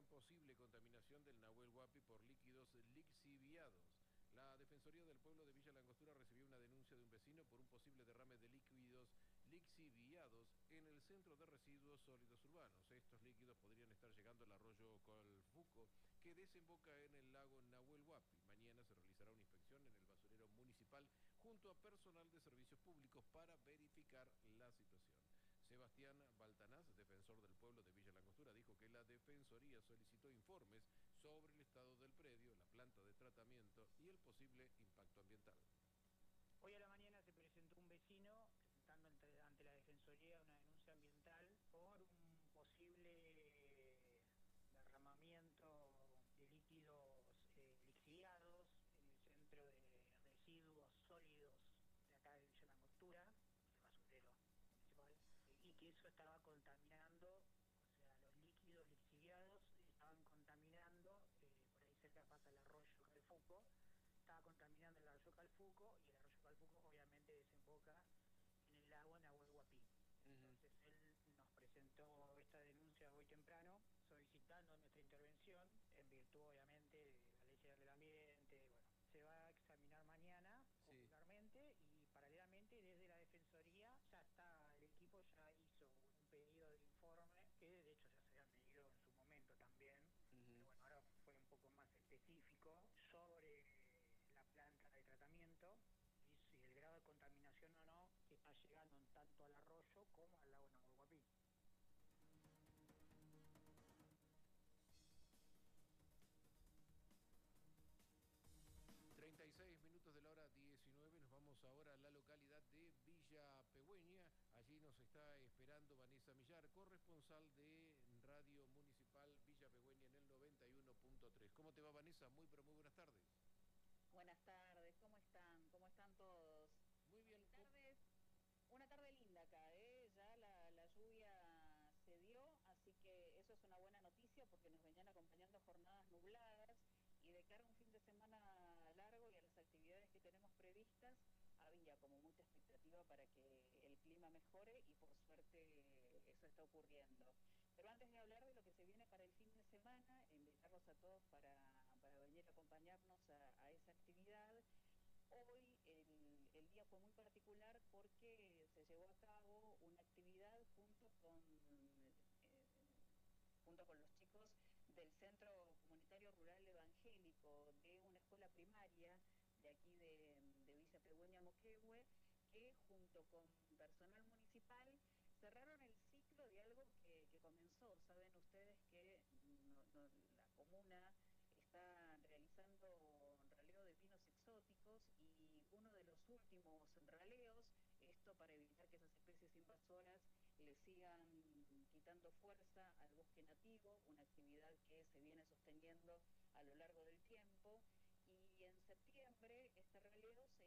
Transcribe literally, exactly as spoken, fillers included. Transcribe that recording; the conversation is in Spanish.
investigan posible contaminación del Nahuel Huapi por líquidos lixiviados. La Defensoría del Pueblo de Villa Langostura recibió una denuncia de un vecino por un posible derrame de líquidos lixiviados en el centro de residuos sólidos urbanos. Estos líquidos podrían estar llegando al arroyo Colfuco, que desemboca en el lago Nahuel Huapi. Mañana se realizará una inspección en el basurero municipal junto a personal de servicios públicos para verificar la situación. Sebastián Baltanás, defensor del pueblo de Villa Langostura, dijo que la Defensoría solicitó informes sobre el estado del predio, la planta de tratamiento y el posible impacto ambiental. Hoy a la mañana se presentó un vecino presentando ante, ante la Defensoría una denuncia ambiental por un posible derramamiento de líquidos eh, lixiviados en el centro de residuos sólidos de acá de Villa Langostura, el basurero municipal, y que eso estaba contaminando, o sea, los líquidos lixiviados estaban contaminando, eh, por ahí cerca pasa el arroyo Calfuco, estaba contaminando el arroyo Calfuco, y el arroyo Calfuco obviamente desemboca en el lago Nahuel Huapi. Entonces uh-huh. Él nos presentó esta denuncia hoy temprano, solicitando nuestra intervención, en virtud obviamente de la Ley General del Ambiente. Bueno, se va a examinar mañana, sí, popularmente, y paralelamente desde la Defensoría ya está, el equipo ya hizo un pedido de informe, que de hecho ya se había pedido en su momento también, uh-huh. Pero bueno, ahora fue un poco más específico sobre la planta de tratamiento y si el grado de contaminación o no que está llegando tanto al arroyo como al lago Nahuel Huapi. treinta y seis minutos de la hora diecinueve, nos vamos ahora a la localidad de Villa Pegüeña. Allí nos está esperando Vanessa Millar, corresponsal de Radio Municipal Villa Pegüeña en el noventa y uno punto tres. ¿Cómo te va, Vanessa? Muy, pero muy buenas tardes. Buenas tardes, ¿cómo están? ¿Cómo están todos? Muy bien. Buenas tardes. Una tarde linda acá, ¿eh? Ya la, la lluvia se dio, así que eso es una buena noticia porque nos venían acompañando jornadas nubladas y de cara a un fin de semana largo y a las actividades que tenemos previstas, había como mucha expectativa para que el clima mejore y por suerte eso está ocurriendo. Pero antes de hablar de lo que se viene para el fin de semana, invitarlos a todos para, para venir a acompañarnos a, a esa actividad. Hoy el, el día fue muy particular porque se llevó a cabo una actividad junto con, eh, junto con los chicos del Centro Comunitario Rural Evangélico de una escuela primaria de aquí de, de Villa Pegüeña Moquehue, que junto con personal municipal cerraron el ciclo de algo que, que comenzó. Saben ustedes que no, no, la comuna está realizando raleo de pinos exóticos y uno de los últimos raleos, esto para evitar que esas especies invasoras le sigan quitando fuerza al bosque nativo, una actividad que se viene sosteniendo a lo largo del tiempo. Y en septiembre este raleo se